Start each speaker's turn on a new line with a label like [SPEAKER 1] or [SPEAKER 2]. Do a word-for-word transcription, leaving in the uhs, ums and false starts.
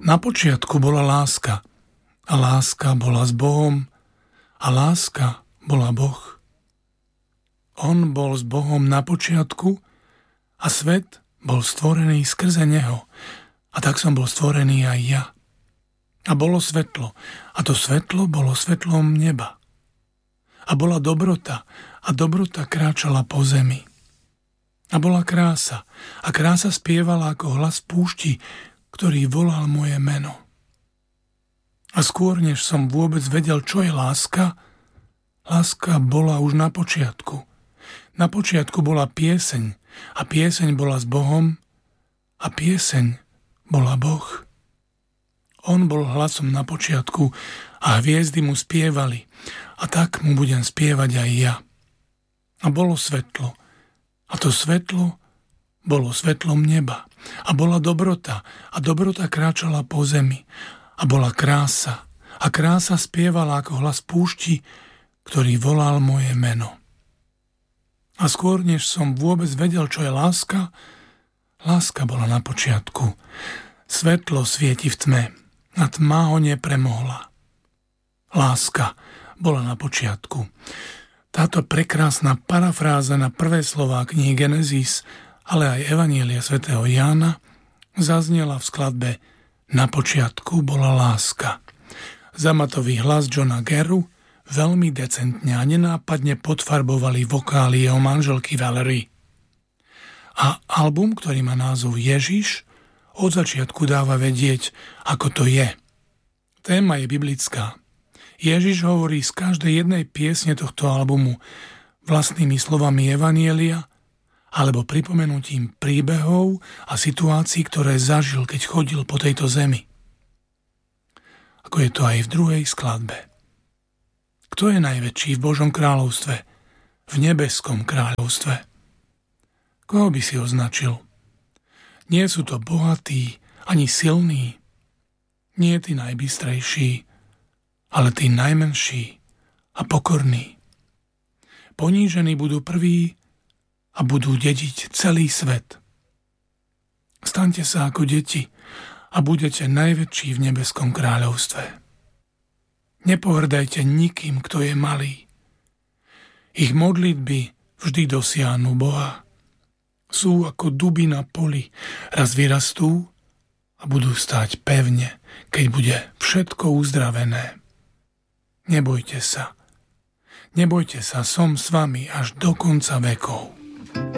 [SPEAKER 1] Na počiatku bola láska, a láska bola s Bohom, a láska bola Boh. On bol s Bohom na počiatku a svet bol stvorený skrze neho. A tak som bol stvorený aj ja. A bolo svetlo, a to svetlo bolo svetlom neba. A bola dobrota, a dobrota kráčala po zemi. A bola krása, a krása spievala ako hlas púšti, ktorý volal moje meno. A skôr, než som vôbec vedel, čo je láska, láska bola už na počiatku. Na počiatku bola pieseň, a pieseň bola s Bohom, a pieseň bola Boh. On bol hlasom na počiatku a hviezdy mu spievali, a tak mu budem spievať aj ja. A bolo svetlo, a to svetlo bolo svetlom neba. A bola dobrota, a dobrota kráčala po zemi. A bola krása, a krása spievala ako hlas púšti, ktorý volal moje meno. A skôr, než som vôbec vedel, čo je láska, láska bola na počiatku. Svetlo svieti v tme, a tma ho nepremohla. Láska bola na počiatku. Táto prekrásna parafráza na prvé slová knihy Genesis, ale aj Evanielia svätého Jána, zaznela v skladbe Na počiatku bola láska. Zamatový hlas Johna Geru veľmi decentne a nenápadne podfarbovali vokály jeho manželky Valerie. A album, ktorý má názov Ježiš, od začiatku dáva vedieť, ako to je. Téma je biblická. Ježiš hovorí z každej jednej piesne tohto albumu vlastnými slovami Evanielia alebo pripomenutím príbehov a situácií, ktoré zažil, keď chodil po tejto zemi. Ako je to aj v druhej skladbe. Kto je najväčší v Božom kráľovstve? V nebeskom kráľovstve? Koho by si označil? Nie sú to bohatí, ani silní. Nie tí najbystrejší, ale tí najmenší a pokorní. Ponížení budú prví a budú dediť celý svet. Staňte sa ako deti a budete najväčší v nebeskom kráľovstve. Nepohrdajte nikým, kto je malý. Ich modlitby vždy dosiahnu Boha. Sú ako duby na poli, raz vyrastú a budú stáť pevne, keď bude všetko uzdravené. Nebojte sa. Nebojte sa, som s vami až do konca vekov.